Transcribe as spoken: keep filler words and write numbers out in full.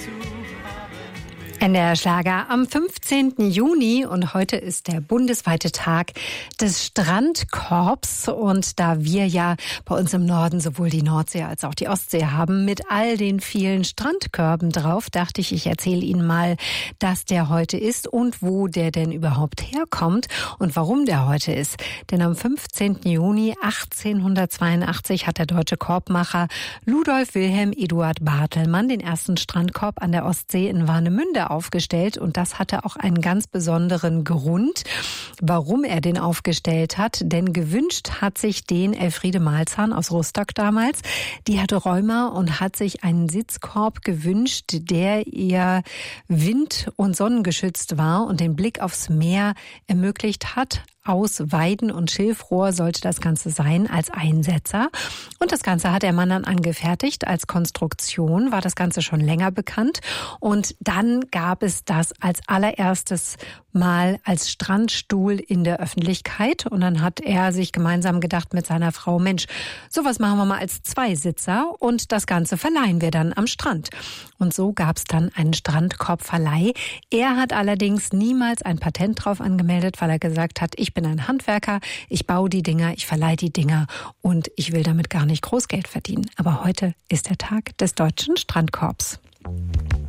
In der Schlager am fünfzehnten Juni und heute ist der bundesweite Tag des Strandkorbs und da wir ja bei uns im Norden sowohl die Nordsee als auch die Ostsee haben mit all den vielen Strandkörben drauf, dachte ich, ich erzähle Ihnen mal, dass der heute ist und wo der denn überhaupt herkommt und warum der heute ist. Denn am fünfzehnten Juni achtzehnhundertzweiundachtzig hat der deutsche Korbmacher Ludolf Wilhelm Eduard Bartelmann den ersten Strandkorb an der Ostsee in Warnemünde aufgestellt und das hatte auch einen ganz besonderen Grund, warum er den aufgestellt hat, denn gewünscht hat sich den Elfriede Malzahn aus Rostock damals. Die hatte Rheuma und hat sich einen Sitzkorb gewünscht, der ihr wind- und sonnengeschützt war und den Blick aufs Meer ermöglicht hat. Aus Weiden- und Schilfrohr sollte das Ganze sein als Einsetzer. Und das Ganze hat der Mann dann angefertigt. Als Konstruktion war das Ganze schon länger bekannt. Und dann gab es das als allererstes Mal als Strandstuhl in der Öffentlichkeit. Und dann hat er sich gemeinsam gedacht mit seiner Frau, Mensch, sowas machen wir mal als Zweisitzer und das Ganze verleihen wir dann am Strand. Und so gab es dann einen Strandkorbverleih. Er hat allerdings niemals ein Patent drauf angemeldet, weil er gesagt hat, ich bin ein Handwerker, ich baue die Dinger, ich verleihe die Dinger und ich will damit gar nicht Großgeld verdienen. Aber heute ist der Tag des deutschen Strandkorbs.